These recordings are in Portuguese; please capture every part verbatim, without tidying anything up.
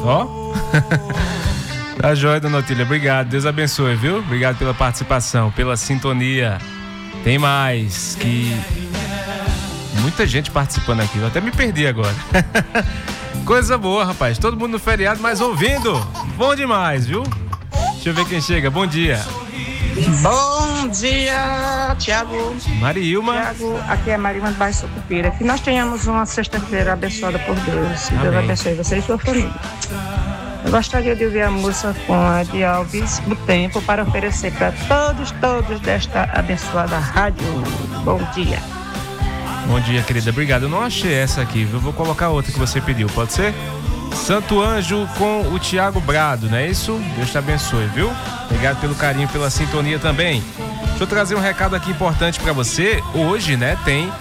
Ó. Tá joia, dona Otília. Obrigado. Deus abençoe, viu? Obrigado pela participação, pela sintonia. Tem mais que... Muita gente participando aqui. Eu até me perdi agora. Coisa boa, rapaz. Todo mundo no feriado, mas ouvindo. Bom demais, viu? Deixa eu ver quem chega. Bom dia. Bom dia, Tiago. Marilma. Tiago, aqui é Marilma do bairro Sucupira. Que nós tenhamos uma sexta-feira abençoada por Deus. Que Deus abençoe você e sua família. Eu gostaria de ouvir a música com a de Alves, O Tempo, para oferecer para todos, todos desta abençoada rádio. Bom dia. Bom dia, querida. Obrigado. Eu não achei essa aqui. Eu vou colocar outra que você pediu. Pode ser? Santo Anjo com o Tiago Brado, não é isso? Deus te abençoe, viu? Obrigado pelo carinho, pela sintonia também. Deixa eu trazer um recado aqui importante para você. Hoje, né, tem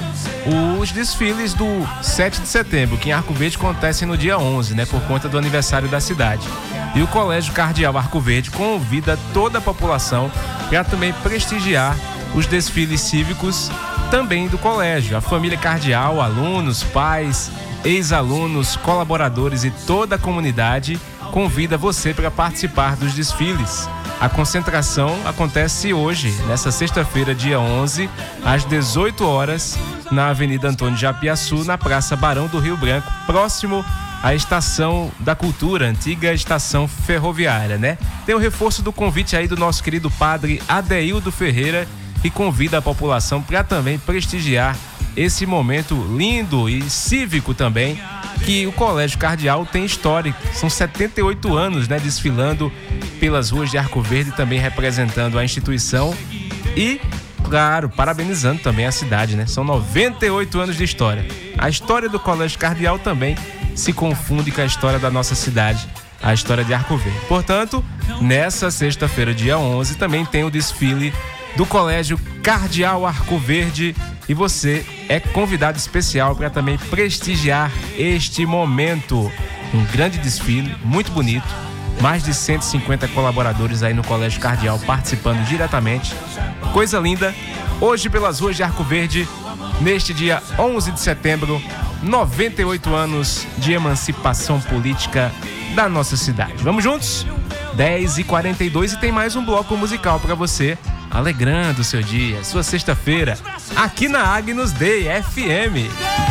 os desfiles do sete de setembro, que em Arco Verde acontecem no dia onze, né, por conta do aniversário da cidade. E o Colégio Cardeal Arco Verde convida toda a população para também prestigiar os desfiles cívicos também do colégio. A família Cardeal, alunos, pais, ex-alunos, colaboradores e toda a comunidade convida você para participar dos desfiles. A concentração acontece hoje, nessa sexta-feira, dia onze, às dezoito horas, na Avenida Antônio Japiaçu, na Praça Barão do Rio Branco, próximo à Estação da Cultura, antiga estação ferroviária, né? Tem o reforço do convite aí do nosso querido padre Adeildo Ferreira, que convida a população para também prestigiar esse momento lindo e cívico também, que o Colégio Cardeal tem história. São setenta e oito anos, né, desfilando pelas ruas de Arco Verde, também representando a instituição e, claro, parabenizando também a cidade, né? São noventa e oito anos de história. A história do Colégio Cardeal também se confunde com a história da nossa cidade, a história de Arco Verde. Portanto, nessa sexta-feira, dia onze, também tem o desfile do Colégio Cardeal Arco Verde, e você é convidado especial para também prestigiar este momento. Um grande desfile, muito bonito, mais de cento e cinquenta colaboradores aí no Colégio Cardeal participando diretamente. Coisa linda, hoje pelas ruas de Arco Verde, neste dia onze de setembro, noventa e oito anos de emancipação política da nossa cidade. Vamos juntos? dez e quarenta e dois e tem mais um bloco musical para você, alegrando o seu dia, sua sexta-feira, aqui na Agnus Dei F M.